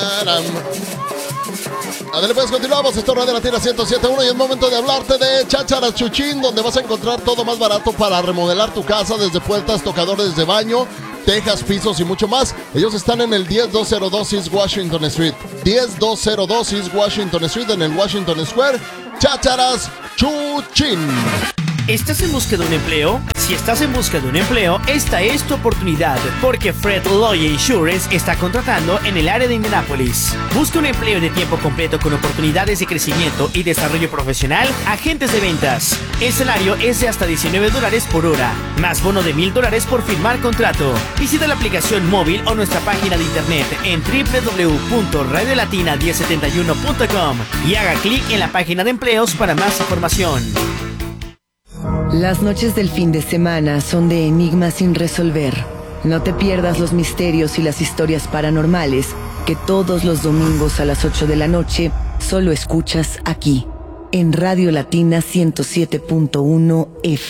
Taram. Adele, pues continuamos. Esto es Radio Latina 107.1 y es momento de hablarte de Chácharas Chuchín, donde vas a encontrar todo más barato para remodelar tu casa, desde puertas, tocadores de baño, tejas, pisos y mucho más. Ellos están en el 10202 East Washington Street. 10202 East Washington Street, en el Washington Square. Chácharas Chuchín. ¿Estás en busca de un empleo? Si estás en busca de un empleo, esta es tu oportunidad, porque Fred Loya Insurance está contratando en el área de Indianápolis. Busca un empleo de tiempo completo con oportunidades de crecimiento y desarrollo profesional, agentes de ventas. El salario es de hasta $19 por hora, más bono de $1,000 por firmar contrato. Visita la aplicación móvil o nuestra página de internet en www.radiolatina1071.com y haga clic en la página de empleos para más información. Las noches del fin de semana son de enigmas sin resolver. No te pierdas los misterios y las historias paranormales que todos los domingos a las 8 de la noche solo escuchas aquí, en Radio Latina 107.1 FM.